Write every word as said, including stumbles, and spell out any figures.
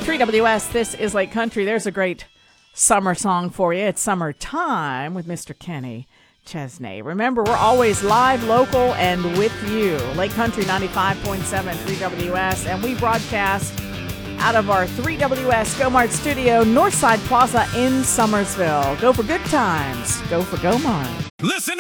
three W S, this is Lake Country. There's a great summer song for you. It's Summertime with Mister Kenny Chesney. Remember, we're always live, local, and with you. Lake Country ninety-five point seven, three W S, and we broadcast out of our three W S GoMart studio, Northside Plaza in Summersville. Go for good times. Go for GoMart. Listen